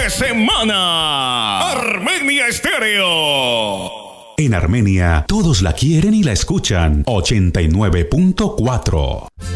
de semana. Armenia Estéreo. En Armenia, todos la quieren y la escuchan. 89.4.